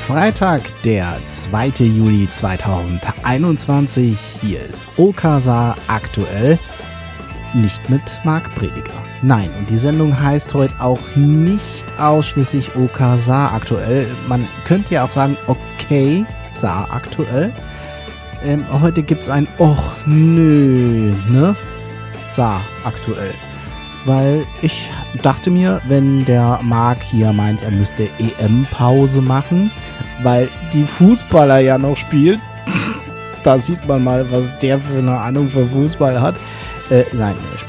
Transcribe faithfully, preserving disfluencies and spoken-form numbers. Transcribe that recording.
Freitag, der zweite Juli zweitausendeinundzwanzig. Hier ist Okasa aktuell. Nicht mit Marc Prediger. Nein, und die Sendung heißt heute auch nicht ausschließlich Okasa aktuell. Man könnte ja auch sagen, okay, Sa aktuell. Ähm, heute gibt's ein Och nö, ne? Sa aktuell. Weil ich dachte mir, wenn der Marc hier meint, er müsste E M-Pause machen, weil die Fußballer ja noch spielen, da sieht man mal, was der für eine Ahnung von Fußball hat. Äh, nein,